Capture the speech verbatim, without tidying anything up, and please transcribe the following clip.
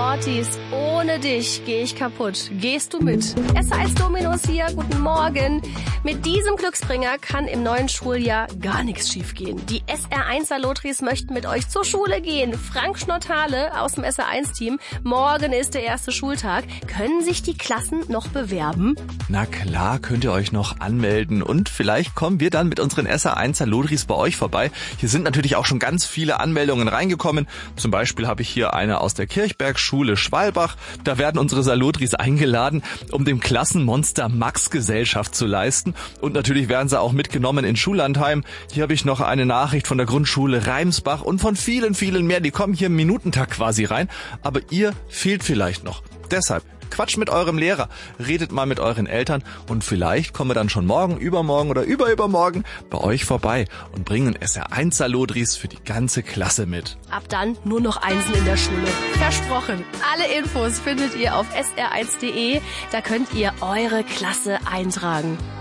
Ortis, ohne dich gehe ich kaputt. Gehst du mit? S R eins Dominus hier, guten Morgen. Mit diesem Glücksbringer kann im neuen Schuljahr gar nichts schiefgehen. Die S R eins Salotris möchten mit euch zur Schule gehen. Frank Schnottale aus dem S R eins Team. Morgen ist der erste Schultag. Können sich die Klassen noch bewerben? Na klar, könnt ihr euch noch anmelden und vielleicht kommen wir dann mit unseren S R eins Salotris bei euch vorbei. Hier sind natürlich auch schon ganz viele Anmeldungen reingekommen. Zum Beispiel habe ich hier eine aus der Kirchbergschule Schwalbach. Da werden unsere Salotris eingeladen, um dem Klassenmonster Max Gesellschaft zu leisten. Und natürlich werden sie auch mitgenommen in Schullandheim. Hier habe ich noch eine Nachricht von der Grundschule Reimsbach und von vielen, vielen mehr. Die kommen hier im Minutentakt quasi rein. Aber ihr fehlt vielleicht noch. Deshalb quatscht mit eurem Lehrer, redet mal mit euren Eltern und vielleicht kommen wir dann schon morgen, übermorgen oder überübermorgen bei euch vorbei und bringen S R eins Salotris für die ganze Klasse mit. Ab dann nur noch Einsen in der Schule. Versprochen. Alle Infos findet ihr auf S R eins Punkt de. Da könnt ihr eure Klasse eintragen.